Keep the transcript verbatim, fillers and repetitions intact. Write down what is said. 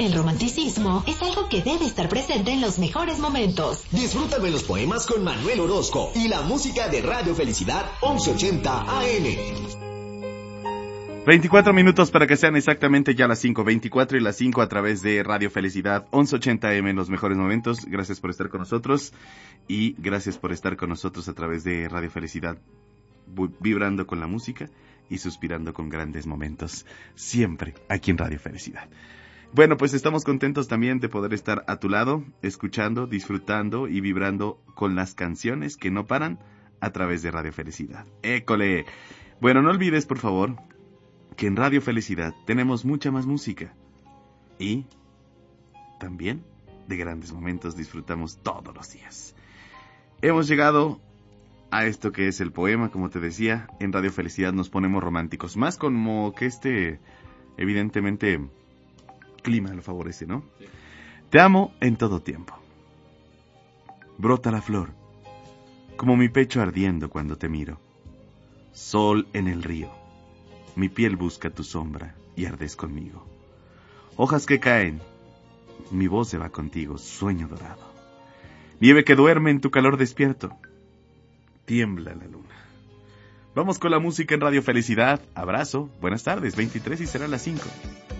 El romanticismo es algo que debe estar presente en los mejores momentos. Disfruta de los poemas con Manuel Orozco y la música de Radio Felicidad once ochenta A M. veinticuatro minutos para que sean exactamente ya las cinco, veinticuatro y las cinco a través de Radio Felicidad once ochenta A M en los mejores momentos. Gracias por estar con nosotros y gracias por estar con nosotros a través de Radio Felicidad, vibrando con la música y suspirando con grandes momentos, siempre aquí en Radio Felicidad. Bueno, pues estamos contentos también de poder estar a tu lado, escuchando, disfrutando y vibrando con las canciones que no paran a través de Radio Felicidad. ¡École! Bueno, no olvides, por favor, que en Radio Felicidad tenemos mucha más música y también de grandes momentos disfrutamos todos los días. Hemos llegado a esto que es el poema, como te decía. En Radio Felicidad nos ponemos románticos, más como que este, evidentemente, clima lo favorece, ¿no? Sí. Te amo en todo tiempo. Brota la flor, como mi pecho ardiendo cuando te miro. Sol en el río, mi piel busca tu sombra y ardes conmigo. Hojas que caen, mi voz se va contigo, sueño dorado. Nieve que duerme en tu calor despierto. Tiembla la luna. Vamos con la música en Radio Felicidad. Abrazo, buenas tardes, veintitrés y será las cinco.